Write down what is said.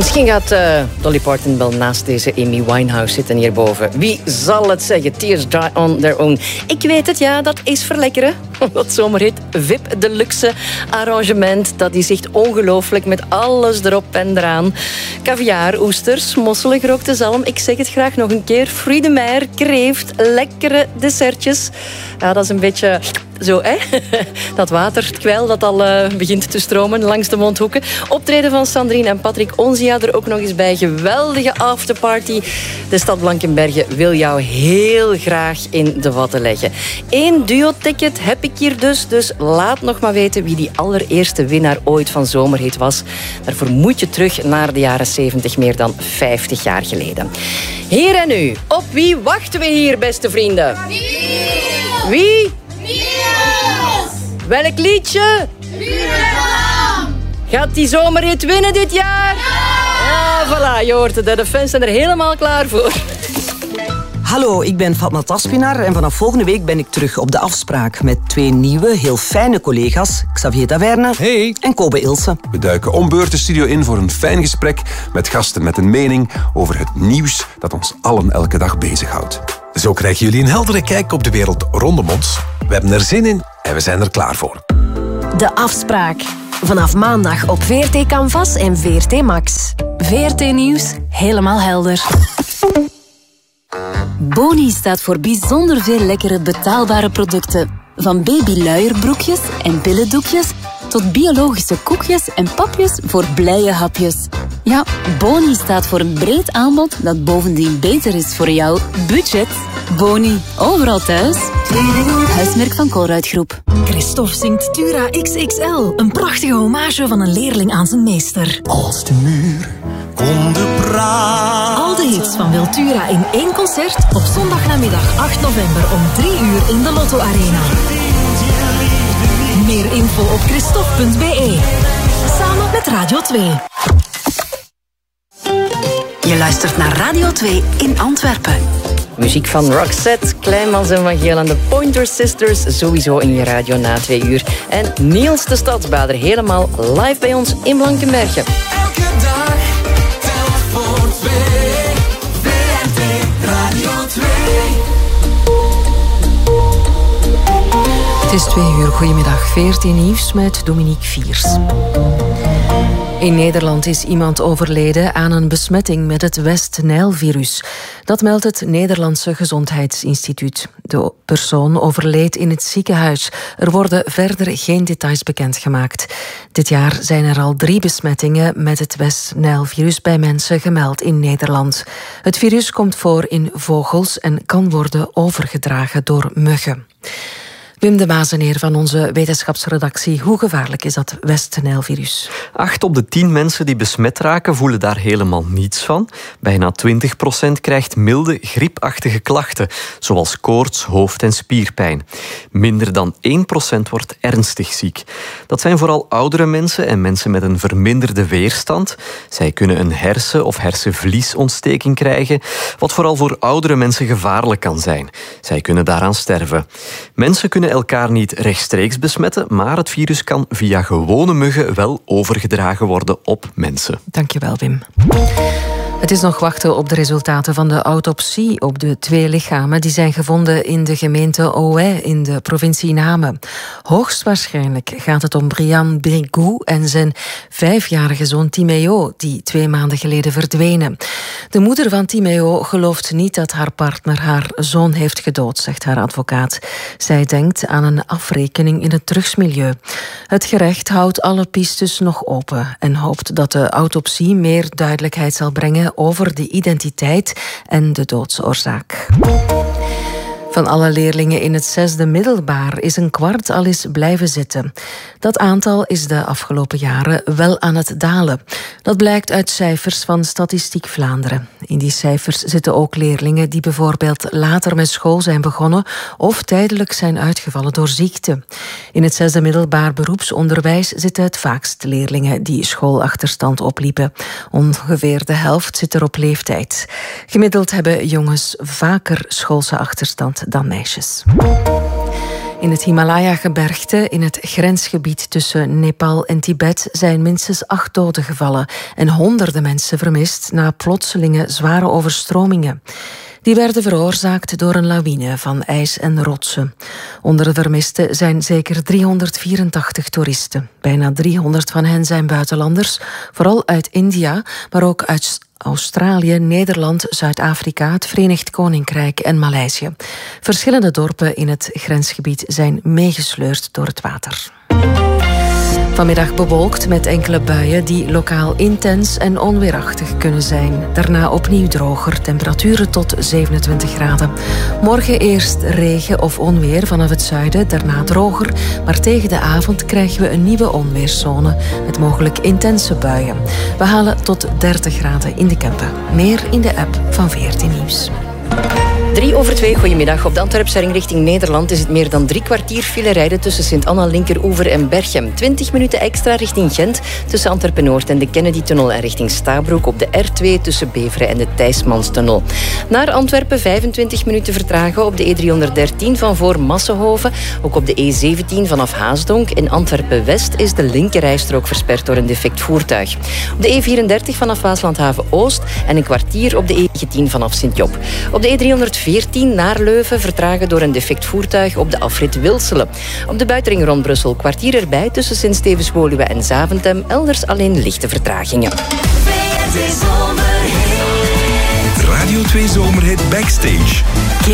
Misschien gaat Dolly Parton wel naast deze Amy Winehouse zitten hierboven. Wie zal het zeggen? Tears dry on their own. Ik weet het, ja, dat is verlekkeren. Dat zomerhit VIP Deluxe arrangement. Dat is echt ongelooflijk met alles erop en eraan. Caviar, oesters, mosselen, gerookte zalm. Ik zeg het graag nog een keer. Fruits de mer, kreeft, lekkere dessertjes. Ja, dat is een beetje... Zo, hè? Dat waterkwijl dat al begint te stromen langs de mondhoeken. Optreden van Sandrine en Patrick Onzia er ook nog eens bij. Geweldige afterparty. De stad Blankenberge wil jou heel graag in de watten leggen. 1 duo-ticket heb ik hier dus laat nog maar weten wie die allereerste winnaar ooit van Zomerhit was. Daarvoor moet je terug naar de jaren 70, meer dan 50 jaar geleden. Hier en nu, op wie wachten we hier, beste vrienden? Wie? Welk liedje? Gaat die Zomerhit winnen dit jaar? Ja, voilà, je hoort het. De fans zijn er helemaal klaar voor. Hallo, ik ben Fatma Taspinar en vanaf volgende week ben ik terug op de afspraak met 2 nieuwe, heel fijne collega's, Xavier Taverne en Kobe Ilse. We duiken om beurt de studio in voor een fijn gesprek met gasten met een mening over het nieuws dat ons allen elke dag bezighoudt. Zo krijgen jullie een heldere kijk op de wereld rondom ons. We hebben er zin in en we zijn er klaar voor. De afspraak. Vanaf maandag op VRT Canvas en VRT Max. VRT Nieuws, helemaal helder. Boni staat voor bijzonder veel lekkere betaalbare producten. Van babyluierbroekjes en billendoekjes tot biologische koekjes en papjes voor blije hapjes. Ja, Boni staat voor een breed aanbod dat bovendien beter is voor jouw budget. Boni, overal thuis. Huismerk van Colruyt Groep. Christophe zingt Tura XXL. Een prachtige hommage van een leerling aan zijn meester. Als de muur konden praten. Al de hits van Wiltura in 1 concert op zondagnamiddag 8 november om 3 uur in de Lotto Arena. Meer info op christophe.be. Samen met Radio 2. Je luistert naar Radio 2 in Antwerpen. Muziek van Roxette, Kleinmans en Van Geel en de Pointer Sisters. Sowieso in je radio na 2 uur. En Niels de Stadsbader helemaal live bij ons in Blankenberge. Elke dag telt voor 2. VRT Radio 2. Het is 2 uur. Goedemiddag. VRT Nieuws met Dominique Viers. In Nederland is iemand overleden aan een besmetting met het West-Nijl-virus. Dat meldt het Nederlandse Gezondheidsinstituut. De persoon overleed in het ziekenhuis. Er worden verder geen details bekendgemaakt. Dit jaar zijn er al 3 besmettingen met het West-Nijl-virus bij mensen gemeld in Nederland. Het virus komt voor in vogels en kan worden overgedragen door muggen. Wim de Mazeneer van onze wetenschapsredactie. Hoe gevaarlijk is dat West-Nijl-virus? 8 op de 10 mensen die besmet raken voelen daar helemaal niets van. Bijna 20% krijgt milde, griepachtige klachten, zoals koorts, hoofd- en spierpijn. Minder dan 1% wordt ernstig ziek. Dat zijn vooral oudere mensen en mensen met een verminderde weerstand. Zij kunnen een hersen- of hersenvliesontsteking krijgen, wat vooral voor oudere mensen gevaarlijk kan zijn. Zij kunnen daaraan sterven. Mensen kunnen elkaar niet rechtstreeks besmetten, maar het virus kan via gewone muggen wel overgedragen worden op mensen. Dankjewel, Wim. Het is nog wachten op de resultaten van de autopsie op de 2 lichamen die zijn gevonden in de gemeente Auxerre in de provincie Namen. Hoogstwaarschijnlijk gaat het om Brian Brigou en zijn 5-jarige zoon Timéo, die 2 maanden geleden verdwenen. De moeder van Timéo gelooft niet dat haar partner haar zoon heeft gedood, zegt haar advocaat. Zij denkt aan een afrekening in het drugsmilieu. Het gerecht houdt alle pistes nog open en hoopt dat de autopsie meer duidelijkheid zal brengen over de identiteit en de doodsoorzaak. Van alle leerlingen in het 6e middelbaar is een kwart al eens blijven zitten. Dat aantal is de afgelopen jaren wel aan het dalen. Dat blijkt uit cijfers van Statistiek Vlaanderen. In die cijfers zitten ook leerlingen die bijvoorbeeld later met school zijn begonnen of tijdelijk zijn uitgevallen door ziekte. In het 6e middelbaar beroepsonderwijs zitten het vaakst leerlingen die schoolachterstand opliepen. Ongeveer de helft zit er op leeftijd. Gemiddeld hebben jongens vaker schoolse achterstand dan meisjes. In het Himalaya-gebergte, in het grensgebied tussen Nepal en Tibet, zijn minstens 8 doden gevallen en honderden mensen vermist na plotselinge zware overstromingen. Die werden veroorzaakt door een lawine van ijs en rotsen. Onder de vermisten zijn zeker 384 toeristen. Bijna 300 van hen zijn buitenlanders, vooral uit India, maar ook uit Australië, Nederland, Zuid-Afrika, het Verenigd Koninkrijk en Maleisië. Verschillende dorpen in het grensgebied zijn meegesleurd door het water. Vanmiddag bewolkt met enkele buien die lokaal intens en onweerachtig kunnen zijn. Daarna opnieuw droger, temperaturen tot 27 graden. Morgen eerst regen of onweer vanaf het zuiden, daarna droger. Maar tegen de avond krijgen we een nieuwe onweerszone met mogelijk intense buien. We halen tot 30 graden in de Kempen. Meer in de app van VRT Nieuws. 2:03, goedemiddag. Op de Antwerpse ring richting Nederland is het meer dan 3 kwartier file rijden tussen Sint-Anna, Linkeroever en Berchem. 20 minuten extra richting Gent tussen Antwerpen-Noord en de Kennedy-tunnel en richting Stabroek op de R2 tussen Beveren en de Thijsmanstunnel. Naar Antwerpen 25 minuten vertragen op de E313 van voor Massenhoven. Ook op de E17 vanaf Haasdonk. In Antwerpen-West is de linkerrijstrook versperd door een defect voertuig. Op de E34 vanaf Waaslandhaven-Oost en een kwartier op de E19 vanaf Sint-Job. Op de E314 naar Leuven vertragen door een defect voertuig op de afrit Wilselen. Op de buitenring rond Brussel kwartier erbij tussen Sint-Stevens-Woluwe en Zaventem. Elders alleen lichte vertragingen. Radio 2 Zomerhit Backstage.